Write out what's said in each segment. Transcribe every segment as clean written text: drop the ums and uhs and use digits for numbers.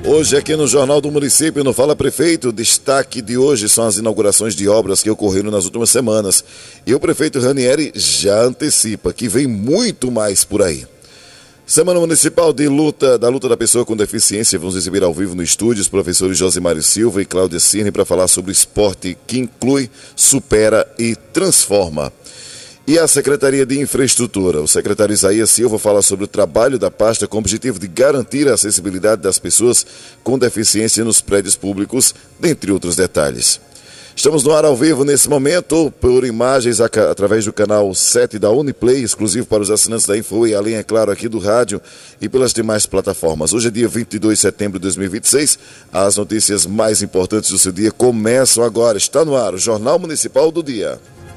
Hoje aqui no Jornal do Município, no Fala Prefeito, o destaque de hoje são as inaugurações de obras que ocorreram nas últimas semanas. E o prefeito Ranieri já antecipa que vem muito mais por aí. Semana Municipal da Luta da Pessoa com Deficiência. Vamos receber ao vivo no estúdio os professores Josimário Silva e Cláudia Cirne para falar sobre o esporte que inclui, supera e transforma. E a Secretaria de Infraestrutura, o secretário Isaías Silva fala sobre o trabalho da pasta com o objetivo de garantir a acessibilidade das pessoas com deficiência nos prédios públicos, dentre outros detalhes. Estamos no ar ao vivo nesse momento, por imagens através do canal 7 da Uniplay, exclusivo para os assinantes da Info e além, é claro, aqui do rádio e pelas demais plataformas. Hoje é dia 22 de setembro de 2026, as notícias mais importantes do seu dia começam agora. Está no ar o Jornal Municipal do Dia.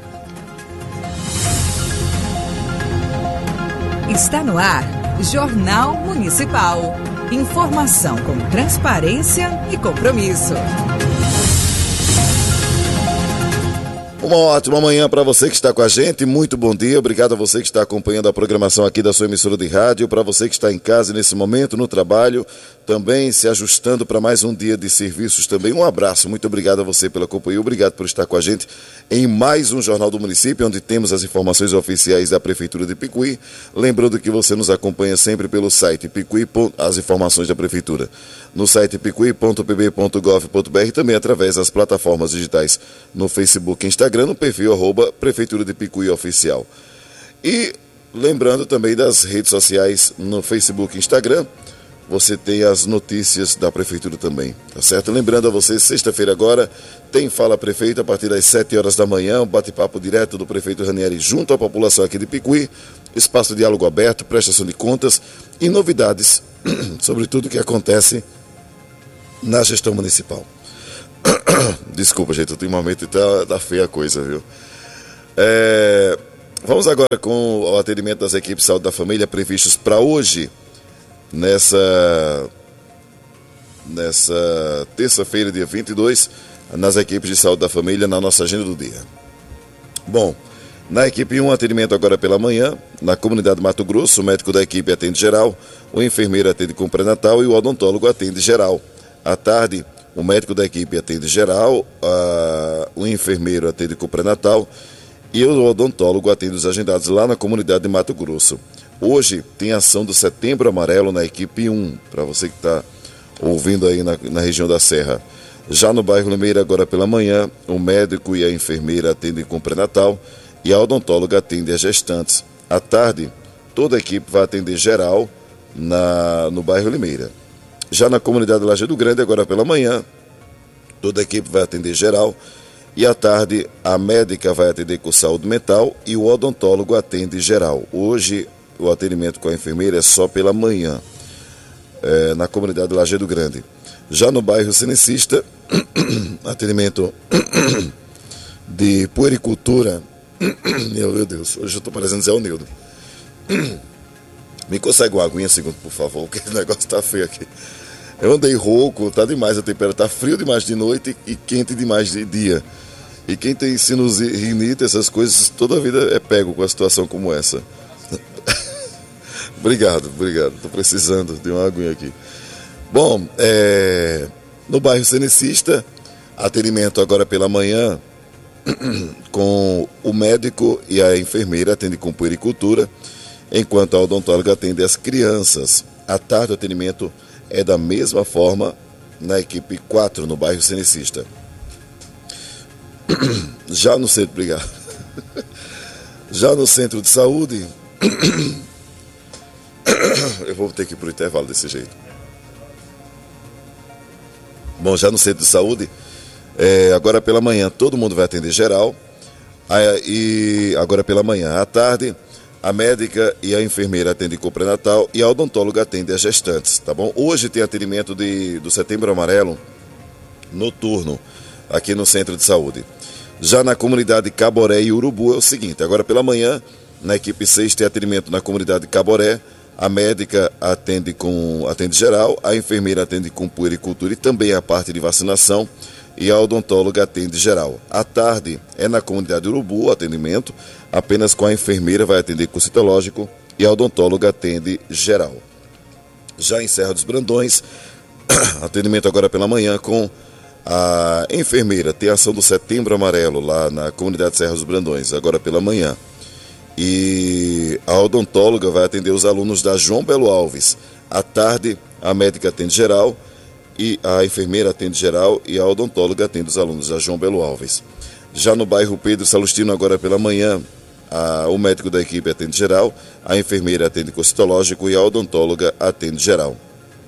Está no ar, Jornal Municipal. Informação com transparência e compromisso. Uma ótima manhã para você que está com a gente, muito bom dia, obrigado a você que está acompanhando a programação aqui da sua emissora de rádio, para você que está em casa nesse momento, no trabalho, também se ajustando para mais um dia de serviços também, um abraço, muito obrigado a você pela companhia, obrigado por estar com a gente em mais um Jornal do Município, onde temos as informações oficiais da Prefeitura de Picuí, lembrando que você nos acompanha sempre pelo site Picuí, as informações da Prefeitura, no site picuí.pb.gov.br, também através das plataformas digitais no Facebook e Instagram, no perfil @Prefeitura de Picuí Oficial. E lembrando também das redes sociais no Facebook e Instagram, você tem as notícias da Prefeitura também, tá certo? Lembrando a você, sexta-feira agora, tem Fala Prefeito a partir das 7 horas da manhã, um bate-papo direto do prefeito Ranieri junto à população aqui de Picuí, espaço de diálogo aberto, prestação de contas e novidades sobre tudo o que acontece na gestão municipal. Desculpa, gente, ultimamente tá feia a coisa, viu? Vamos agora com o atendimento das equipes de saúde da família previstos para hoje, nessa terça-feira, dia 22, nas equipes de saúde da família, na nossa agenda do dia. Bom, na equipe 1, atendimento agora pela manhã, na comunidade Mato Grosso, o médico da equipe atende geral, o enfermeiro atende com pré-natal e o odontólogo atende geral. À tarde, o médico da equipe atende geral, o enfermeiro atende com pré-natal e o odontólogo atende os agendados lá na comunidade de Mato Grosso. Hoje tem ação do Setembro Amarelo na equipe 1, para você que está ouvindo aí na região da Serra. Já no bairro Limeira, agora pela manhã, o médico e a enfermeira atendem com pré-natal e a odontóloga atende as gestantes. À tarde, toda a equipe vai atender geral no bairro Limeira. Já na comunidade Lajeado Grande, agora pela manhã, toda a equipe vai atender geral e à tarde a médica vai atender com saúde mental e o odontólogo atende geral. Hoje o atendimento com a enfermeira é só pela manhã, na comunidade Lajeado Grande. Já no bairro Cenecista, atendimento de puericultura. Meu Deus, hoje eu estou parecendo Zé Onildo. Me consegue uma aguinha, segundo, por favor, porque o negócio está feio aqui. Eu andei rouco, tá demais a temperatura, tá frio demais de noite e quente demais de dia. E quem tem sinusite, rinite, essas coisas, toda a vida é pego com a situação como essa. Obrigado, tô precisando de uma aguinha aqui. Bom, no bairro Cenecista, atendimento agora pela manhã, com o médico e a enfermeira atende com puericultura, enquanto a odontóloga atende as crianças. À tarde, o atendimento é da mesma forma na equipe 4, no bairro Cenecista. Já no centro, obrigado. Já no centro de saúde, eu vou ter que ir para o intervalo desse jeito. Bom, já no centro de saúde, agora pela manhã todo mundo vai atender geral, e agora pela manhã, à tarde, a médica e a enfermeira atendem com pré-natal e a odontóloga atende as gestantes, tá bom? Hoje tem atendimento do Setembro Amarelo noturno aqui no Centro de Saúde. Já na comunidade Caboré e Urubu é o seguinte, agora pela manhã, na equipe 6 tem atendimento na comunidade Caboré, a médica atende geral, a enfermeira atende com puericultura e também a parte de vacinação, e a odontóloga atende geral. À tarde é na comunidade Urubu o atendimento, apenas com a enfermeira vai atender com citológico e a odontóloga atende geral. Já em Serra dos Brandões, Atendimento agora pela manhã com a enfermeira. Tem ação do Setembro Amarelo lá na comunidade Serra dos Brandões, agora pela manhã. E a odontóloga vai atender os alunos da João Belo Alves. À tarde, a médica atende geral, e a enfermeira atende geral, e a odontóloga atende os alunos da João Belo Alves. Já no bairro Pedro Salustino, agora pela manhã, o médico da equipe atende geral, a enfermeira atende com citológico e a odontóloga atende geral.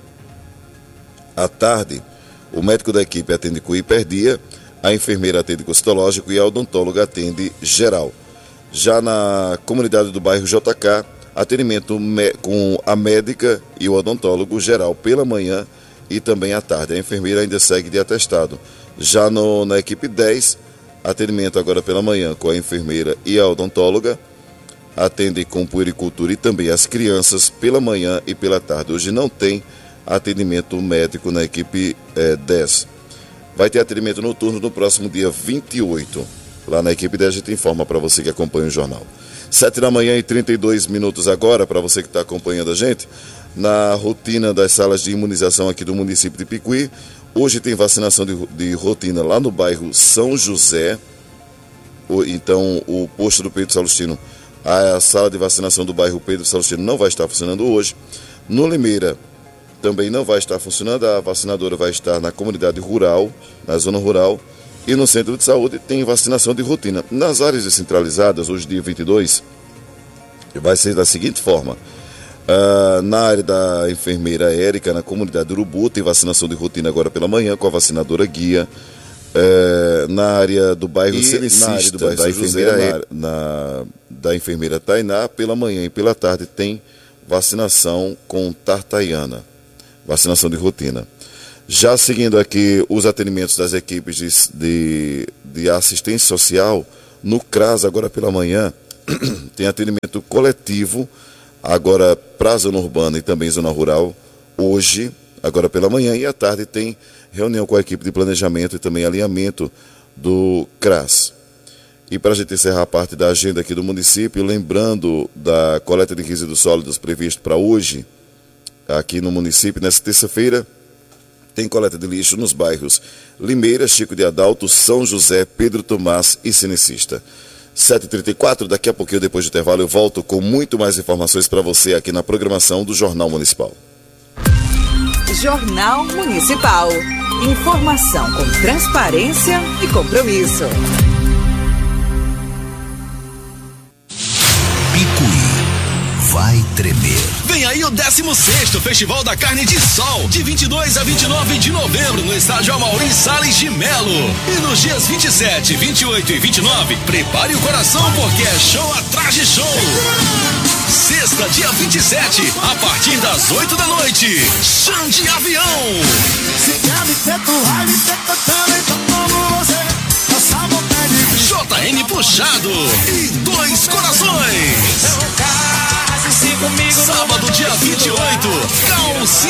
À tarde, o médico da equipe atende com hiperdia, a enfermeira atende com citológico e a odontóloga atende geral. Já na comunidade do bairro JK, atendimento com a médica e o odontólogo geral pela manhã e também à tarde. A enfermeira ainda segue de atestado. Já na equipe 10, atendimento agora pela manhã com a enfermeira e a odontóloga, atende com puericultura e também as crianças pela manhã e pela tarde. Hoje não tem atendimento médico na equipe 10. Vai ter atendimento noturno no próximo dia 28. Lá na equipe 10 a gente informa para você que acompanha o jornal. 7 da manhã e 32 minutos agora, para você que está acompanhando a gente, na rotina das salas de imunização aqui do município de Picuí. Hoje tem vacinação de rotina lá no bairro São José. Então, o posto do Pedro Salustino, a sala de vacinação do bairro Pedro Salustino não vai estar funcionando hoje. No Limeira também não vai estar funcionando, a vacinadora vai estar na comunidade rural, na zona rural, e no centro de saúde tem vacinação de rotina. Nas áreas descentralizadas, hoje dia 22, vai ser da seguinte forma: na área da enfermeira Érica, na comunidade Urubu, tem vacinação de rotina agora pela manhã com a vacinadora Guia. Na área do bairro Celicista, na área do bairro da enfermeira, da enfermeira Tainá, pela manhã e pela tarde tem vacinação com Tartaiana, vacinação de rotina. Já seguindo aqui os atendimentos das equipes de assistência social, no CRAS, agora pela manhã, tem atendimento coletivo, agora para a zona urbana e também zona rural, hoje, agora pela manhã, e à tarde tem reunião com a equipe de planejamento e também alinhamento do CRAS. E para a gente encerrar a parte da agenda aqui do município, lembrando da coleta de resíduos sólidos previsto para hoje, aqui no município, nesta terça-feira, tem coleta de lixo nos bairros Limeira, Chico de Adalto, São José, Pedro Tomás e Cenicista. 7h34, daqui a pouquinho, depois do intervalo, eu volto com muito mais informações para você aqui na programação do Jornal Municipal. Jornal Municipal. Informação com transparência e compromisso. Picuí vai tremer. Vem aí o 16º Festival da Carne de Sol, de 22 a 29 de novembro, no estádio Amaury Salles de Melo. E nos dias 27, 28 e 29, prepare o coração porque é show atrás de show. Sexta, dia 27, a partir das 8 da noite, Xande Avião. JN Puxado e Dois Corações. Sábado, dia 28, Calcinha.